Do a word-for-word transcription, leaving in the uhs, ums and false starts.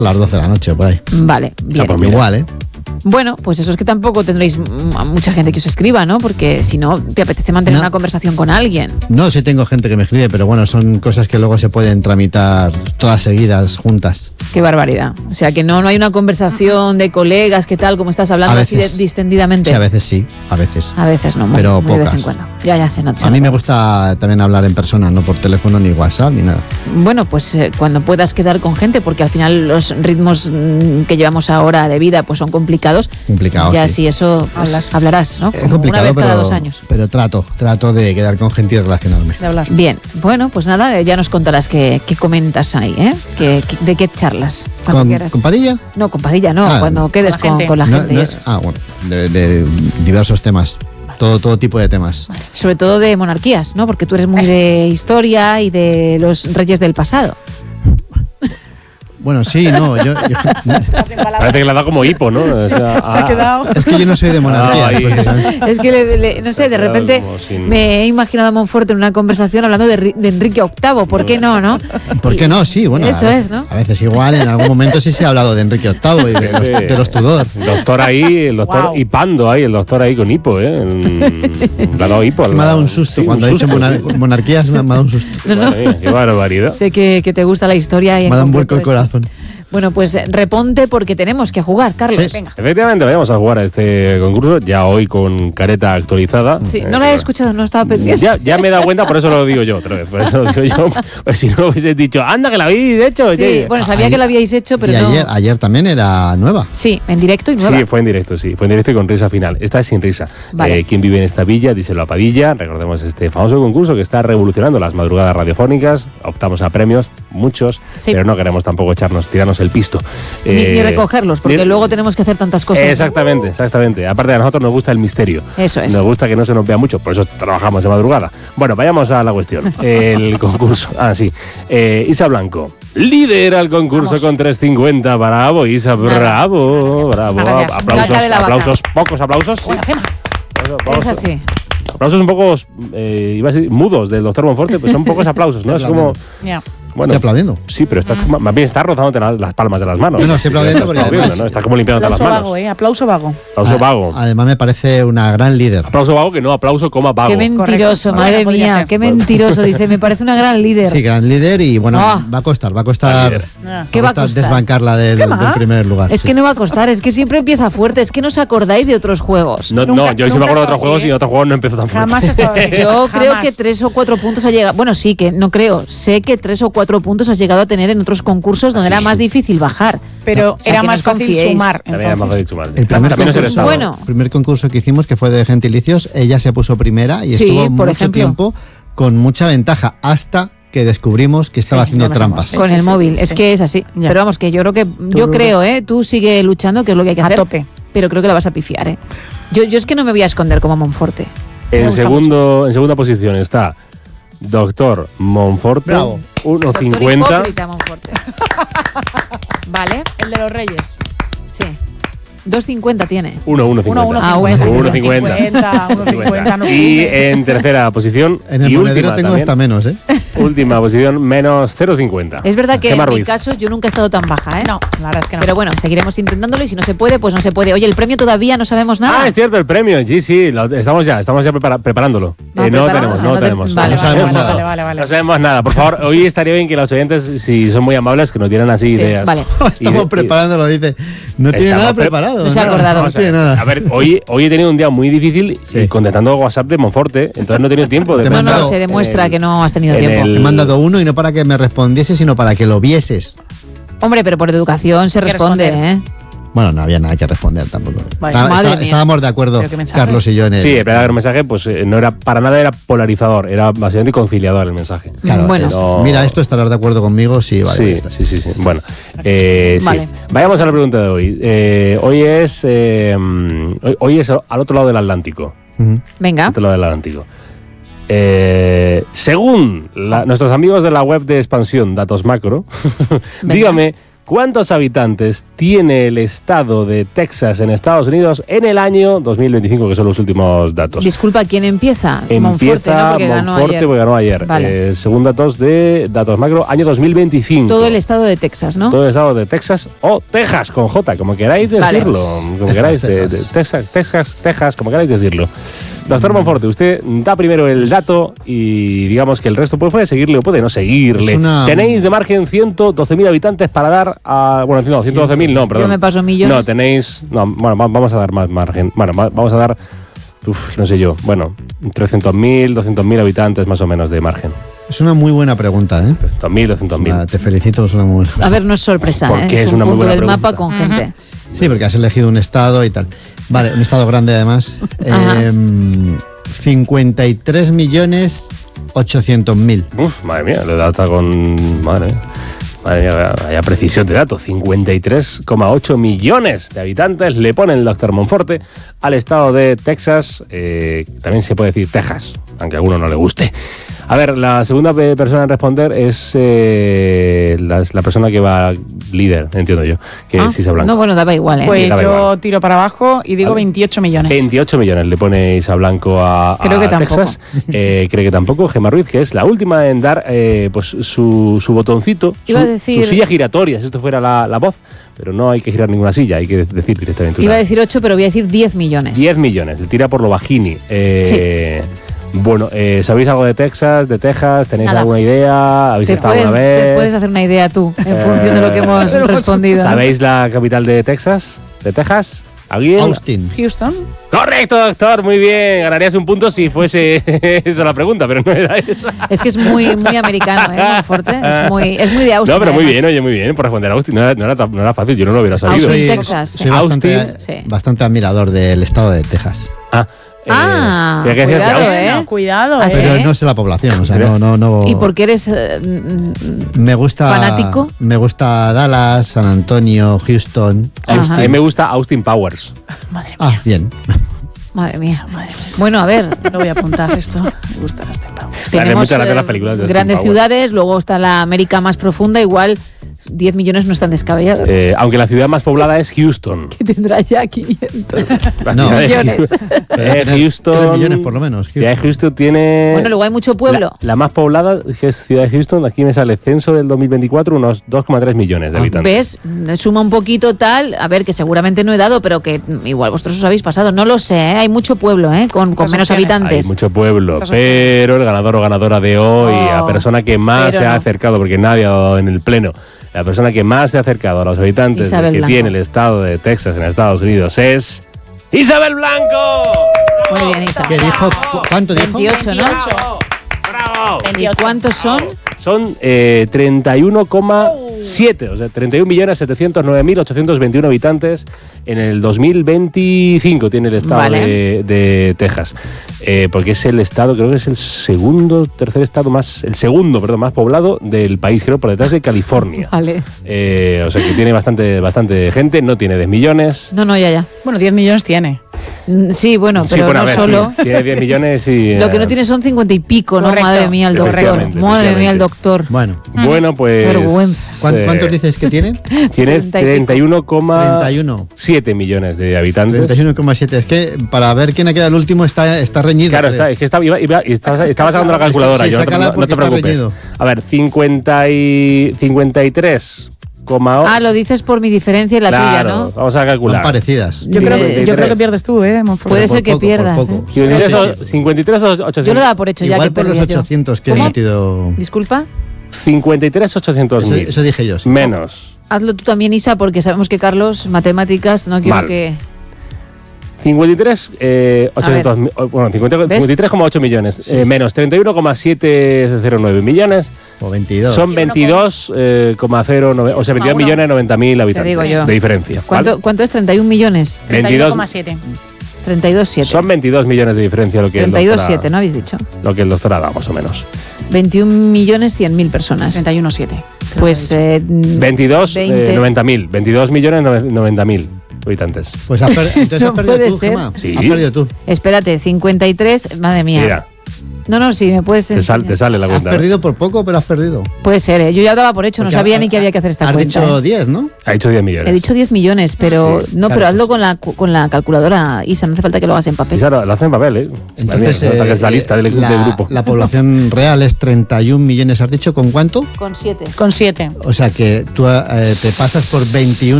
a las doce de la noche, por ahí. Vale, bien. O sea, pues igual, ¿eh? Bueno, pues eso es que tampoco tendréis a mucha gente que os escriba, ¿no? Porque si no, te apetece mantener no. una conversación con alguien. No, sí tengo gente que me escribe, pero bueno, son cosas que luego se pueden tramitar todas seguidas, juntas. Qué barbaridad. O sea, que no, no hay una conversación de colegas, ¿qué tal? Como estás hablando veces, así de, distendidamente. Sí, a veces sí, a veces. A veces no, muy, pero muy pocas. de vez en cuando. Ya, ya, se nota. A mí me gusta también hablar en persona, no por teléfono, ni WhatsApp, ni nada. Bueno, pues eh, cuando puedas quedar con gente, porque al final los ritmos mmm, que llevamos ahora de vida pues son complicados. Complicados, ya sí. si eso pues, hablarás, ¿no? Es complicado, una vez pero, cada dos años. pero trato, trato de quedar con gente y relacionarme. De hablar. Bien, bueno, pues nada, ya nos contarás qué, qué comentas ahí, ¿eh? ¿Qué, qué, ¿De qué charlas? ¿Con, ¿Con Padilla? No, con Padilla no, ah, cuando quedes con, con la gente. No, no, y eso. Ah, bueno, de, de diversos temas. Todo, todo tipo de temas. Vale. Sobre todo de monarquías, ¿no? Porque tú eres muy de historia y de los reyes del pasado. Bueno, sí, no, yo... yo Parece que le ha dado como hipo, ¿no? O sea, Se ha ah, quedado... Es que yo no soy de monarquía, Ay. precisamente. Es que, le, le, no sé, de repente sin... me he imaginado a Monfort en una conversación hablando de, de Enrique octavo. ¿Por qué no, no? ¿Por qué no? Sí, bueno. Eso a, es, ¿no? A veces igual, en algún momento sí se ha hablado de Enrique octavo y de los, de los Tudor. El doctor ahí, el doctor wow. hipando ahí, el doctor ahí con hipo, ¿eh? El, le ha dado hipo. Me ha dado un susto. Sí, cuando un susto, ha dicho monar, sí. monarquías me ha dado un susto. No, no. Madre mía, qué barbaridad. Sé que, que te gusta la historia. Y me ha dado un vuelco el corazón. Bueno, pues reponte porque tenemos que jugar, Carlos. Sí, venga. Efectivamente, vamos a jugar a este concurso, ya hoy con careta actualizada. Sí, no eh, la he escuchado, no estaba pendiente. Ya, ya me he dado cuenta, por eso lo digo yo otra vez. Por eso lo digo yo. Pues si no hubiese dicho, anda, que la habéis hecho. Sí, oye. bueno, sabía ayer, que la habíais hecho, pero y no. Ayer, ayer también era nueva. Sí, en directo y nueva. Sí, fue en directo, sí. Fue en directo y con risa final. Esta es sin risa. Vale. Eh, ¿Quién vive en esta villa? Díselo a Padilla. Recordemos este famoso concurso que está revolucionando las madrugadas radiofónicas. Optamos a premios, muchos, sí. pero no queremos tampoco echarnos, tirarnos el pisto. Ni, eh, ni recogerlos, porque ni, luego tenemos que hacer tantas cosas. Exactamente, ¿no? exactamente. Aparte, a nosotros nos gusta el misterio. Eso es. Nos gusta que no se nos vea mucho, por eso trabajamos de madrugada. Bueno, vayamos a la cuestión. El concurso. Ah, sí. Eh, Isa Blanco lidera el concurso Vamos. con tres cincuenta. Bravo, Isa, bravo, bravo. Maravillas. Aplausos, aplausos, pocos aplausos. Sí. Buena, Gema. Es así. Aplausos un poco, eh, iba a decir, mudos del doctor Monforte, pues son pocos aplausos, ¿no? Es como... Yeah. Bueno, estoy aplaudiendo. Sí, pero estás mm. más bien estás rozándote las, las palmas de las manos. No, no, estoy aplaudiendo porque estás, además, ¿no? estás como limpiándote las manos. Vago, ¿eh? Aplauso vago. Aplauso a, vago. Además me parece una gran líder. Aplauso vago que no, aplauso coma vago. Qué mentiroso, Correcto. madre bueno, mía, qué mentiroso. Dice, me parece una gran líder. Sí, gran líder y bueno, oh. va a costar, va a costar, ah. ¿Qué va a costar? desbancarla del, del primer lugar. Es sí. que no va a costar, es que siempre empieza fuerte, es que no os acordáis de otros juegos. No, nunca, no yo sí me acuerdo de otros así, juegos ¿eh? y otros juegos no empezó tan fuerte. Jamás he estado así. Yo Jamás. creo que tres o cuatro puntos ha llegado. Bueno, sí, que no creo. Sé que tres o cuatro puntos has llegado a tener en otros concursos donde sí. era más difícil bajar. Pero o sea, era más fácil sumar. Era más fácil sumar. El primer, También concurso, bueno. el primer concurso que hicimos, que fue de gentilicios, ella se puso primera y sí, estuvo mucho ejemplo. tiempo con mucha ventaja hasta que descubrimos que estaba sí, haciendo trampas. Sí, con sí, el sí, móvil, sí, es sí. que es así. Ya. Pero vamos, que yo creo que, yo creo, ¿eh? Tú sigue luchando, que es lo que hay que a hacer. A tope. Pero creo que la vas a pifiar, ¿eh? Yo, yo es que no me voy a esconder como Monforte. En, segundo, en segunda posición está Doctor Monforte, uno cincuenta. Vale. El de los Reyes. Sí. dos cincuenta tiene. uno cincuenta. Ah, uno cincuenta. Y en tercera posición. En el y monedero última, tengo también, hasta menos, ¿eh? Última posición, menos cero cincuenta. Es verdad que Gemma en Ruiz. mi caso yo nunca he estado tan baja, ¿eh? No, la verdad es que no. Pero bueno, seguiremos intentándolo y si no se puede, pues no se puede. Oye, el premio todavía no sabemos nada. Ah, es cierto, el premio. Sí, sí, lo, estamos ya, estamos ya prepara, preparándolo. Ah, eh, no tenemos, no, no tenemos. Vale, no vale, sabemos vale, nada. Vale, vale, vale. No sabemos nada. Por favor, hoy estaría bien que los oyentes, si son muy amables, que nos dieran así sí, ideas. Vale. Estamos y, preparándolo, dice. No tiene nada pre preparado. No se ha acordado. No tiene nada. A ver, hoy, hoy he tenido un día muy difícil sí. contestando WhatsApp de Monforte, entonces no he tenido tiempo de No, pensar. no, se demuestra el, que no has tenido tiempo. El... He mandado uno y no para que me respondiese, sino para que lo vieses. Hombre, pero por educación se responde, responder. ¿eh? Bueno, no había nada que responder tampoco. Vaya, Está, está, estábamos de acuerdo, Carlos y yo, en el... Sí, el primer mensaje pues eh, no era para nada era polarizador, era básicamente conciliador el mensaje. Claro, bueno. no... Mira, esto estarás de acuerdo conmigo, sí, vale. Sí, sí, sí, sí. Bueno, eh, vale. sí. Vayamos a la pregunta de hoy. Eh, hoy es eh, hoy, hoy es al otro lado del Atlántico. Uh-huh. Venga. Al otro lado del Atlántico. Eh, según la, nuestros amigos de la web de expansión Datos Macro, dígame ¿Cuántos habitantes tiene el estado de Texas en Estados Unidos en el año dos mil veinticinco, que son los últimos datos? Disculpa, ¿quién empieza? Empieza Monforte, ¿no? Porque ganó Monforte, ayer. porque ganó ayer. Vale. Eh, según datos de Datos Macro, año dos mil veinticinco. Todo el estado de Texas, ¿no? Todo el estado de Texas o Texas, con J, como queráis Vale. decirlo. Como Texas, queráis, de- de Texas. Texas, Texas, Texas, como queráis decirlo. Doctor Monforte, usted da primero el dato y digamos que el resto pues, puede seguirle o puede no seguirle. Es una- Tenéis de margen ciento doce mil habitantes para dar a... Bueno, no, ciento doce mil no, perdón. Yo me paso millones. No, tenéis... No, bueno, va- vamos a dar más margen. Bueno, va- vamos a dar... Uf, no sé yo. Bueno, trescientos mil, doscientos mil habitantes más o menos de margen. Es una muy buena pregunta, ¿eh? trescientos mil, doscientos mil. Una- te felicito, es una muy buena. A ver, no es sorpresa, ¿Por ¿eh? qué? Es, Es un una muy punto buena del mapa pregunta. con gente. Sí, porque has elegido un estado y tal. Vale, un estado grande además. Ajá. Eh, cincuenta y tres millones ochocientos mil. Uf, madre mía, le da hasta con... Madre, madre mía, vaya precisión de datos. cincuenta y tres coma ocho millones de habitantes le pone el doctor Monforte al estado de Texas. Eh, también se puede decir Texas, aunque a alguno no le guste. A ver, la segunda pe- persona en responder es eh, la, la persona que va líder, entiendo yo, que Ah, es Isa Blanco. no, bueno, daba igual, ¿eh? Pues daba yo igual. tiro para abajo y digo Vale. veintiocho millones. veintiocho millones le pone Isa Blanco a, Creo a que tampoco. Texas. Eh, cree que tampoco. Gemma Ruiz, que es la última en dar eh, pues su, su botoncito, Iba su, a decir- su silla giratoria, si esto fuera la, la voz, pero no hay que girar ninguna silla, hay que decir directamente. Iba a una. decir ocho, pero voy a decir diez millones. diez millones, le tira por lo bajini. Eh, Bueno, eh, ¿sabéis algo de Texas, de Texas? ¿Tenéis Nada. alguna idea? ¿Habéis Te estado puedes, alguna te vez? puedes hacer una idea tú, en función de lo que hemos respondido. ¿no? ¿Sabéis la capital de Texas? ¿De Texas? ¿Alguien? Austin. Houston. Correcto, doctor, muy bien. Ganarías un punto si fuese esa la pregunta, pero no era esa. Es que es muy, muy americano, ¿eh? Monforte. Es muy, es muy de Austin. No, pero muy además. bien, oye, muy bien por responder a Austin. No era, no era, no era fácil, yo no lo hubiera sabido. Austin, Soy, Texas. soy bastante, Austin, sí. bastante admirador del estado de Texas. Ah, eh, Ah, ¿qué decías de cuidado, Austin? ¿eh? Bueno, cuidado, Ah, ¿eh? ¿sí? Pero no sé la población, o sea, no, no, no. ¿Y por qué eres eh, mm, Me gusta. fanático? Me gusta Dallas, San Antonio, Houston. Ajá. A mí me gusta Austin Powers. Madre mía, Ah, bien. Madre mía, madre mía. Bueno, a ver. no voy a apuntar esto. Me gusta este pavo. Tenemos muchas gracias eh, las películas de Austin grandes Powers. ciudades, luego está la América más profunda, igual diez millones no es tan descabellado. Eh, aunque la ciudad más poblada es Houston. Que tendrá ya quinientos. La No. ciudad de Millones. Houston- Pero Eh, tres- Houston. tres millones por lo menos, Ciudad de Houston. Houston tiene. Bueno, luego hay mucho pueblo. La, la más poblada, que es Ciudad de Houston, aquí me sale censo del dos mil veinticuatro, unos dos coma tres millones de Ah, habitantes. ¿Ves? Suma un poquito tal, a ver, que seguramente no he dado, pero que mm, igual vosotros os habéis pasado. No lo sé, ¿eh? Hay mucho pueblo, ¿eh? Con, con Muchas menos opciones. habitantes. Hay mucho pueblo, Muchas pero el ganador o ganadora de hoy, Oh, la persona que más pero se ha no. acercado, porque nadie ha dado en el pleno, la persona que más se ha acercado a los habitantes Isabel que Blanco. tiene el estado de Texas en Estados Unidos es Isabel Blanco. Muy bien, Isa. ¿Qué dijo? ¿Cu- ¿Cuánto dijo? veintiocho, ¿no? ¡Bravo! ¡Bravo! ¿Y cuántos son? Son eh, treinta y uno coma siete, o sea, treinta y un millones setecientos nueve mil ochocientos veintiuno habitantes en el dos mil veinticinco tiene el estado Vale. de, de Texas. Eh, porque es el estado, creo que es el segundo, tercer estado más, el segundo, perdón, más poblado del país, creo, por detrás de California. Vale. Eh, o sea que tiene bastante, bastante gente, no tiene diez millones. No, no, ya, ya. Bueno, diez millones tiene. Mm, Sí, bueno, Sí, pero bueno, a no ver, solo. sí, tiene diez millones y... Lo que eh, no tiene son cincuenta y pico, ¿no? Correcto. Madre mía, el doctor. Efectivamente, Madre mía, el efectivamente. doctor. Bueno, Bueno, pues... Vergüenza. ¿cuán- eh, ¿cuántos dices que tiene? Tiene treinta y pico. treinta y uno coma treinta y uno. siete millones de habitantes. treinta y uno coma siete. Es que para ver quién ha quedado el último está, está reñido. Claro, creo. está, es que estaba, iba, iba- estaba, estaba sacando la calculadora. Sí, yo, no te, sácala no te porque está preocupes. reñido. A ver, cincuenta y, cincuenta y tres coma ocho. Ah, lo dices por mi diferencia y la claro, tuya, ¿no? vamos a Son calcular. parecidas. Yo creo, Eh, que, yo creo que pierdes tú, ¿eh, Monforte? Puede por ser que poco, por pierdas. poco. ¿eh? cincuenta y tres, Sí, sí, o- cincuenta y tres o ochocientos. Yo lo daba por hecho ya Igual que por los perdía yo. ochocientos que he ¿Cómo? metido. Disculpa. cincuenta y tres ochocientos Eso, mil. eso dije yo. sí. Menos. Hazlo tú también, Isa, porque sabemos que Carlos, matemáticas, no quiero Mal. que... cincuenta y tres, eh, ochocientos mil, bueno, cincuenta, ¿Ves? cincuenta y tres coma ocho millones. Eh, menos treinta y uno coma setecientos nueve millones. O veintidós. Son veintidós coma cero nueve, o sea, veintidós uno. millones noventa mil habitantes digo yo. de diferencia. ¿Cuánto, ¿vale? ¿Cuánto es? ¿treinta y un millones? treinta y uno veintidós coma siete. treinta y dos coma siete. Son veintidós millones de diferencia lo que, el treinta y dos doctor coma ha- siete, ¿no habéis dicho? lo que el doctor ha dado, más o menos. veintiún millones cien mil personas. treinta y uno coma siete. Pues eh, veintidós, veinte. eh, noventa mil. veintidós millones noventa mil habitantes. Pues has per- entonces No has perdido puede tú, ser. Gemma. Sí. Has perdido tú. Espérate, cincuenta y tres, madre mía. Mira, No, no, sí, me puedes Te, sal, te sale la Has cuenta. ¿no? perdido por poco, pero has perdido. Puede ser, ¿eh? Yo ya daba por hecho, no Porque sabía ha- ni que había que hacer esta Has cuenta. dicho ¿eh? diez, ¿no? Ha dicho diez millones. He dicho diez millones, pero Sí, no, claro, pero hazlo pues- con la, cu- con la calculadora, Isa, no hace falta que lo hagas en Y papel. claro, lo hace en papel, ¿eh? Entonces, Madre mía, que es la eh, lista del, la, del grupo. la población real es treinta y un millones, ¿has dicho? ¿Con cuánto? Con siete. Con siete. O sea que tú eh, te pasas por veintiún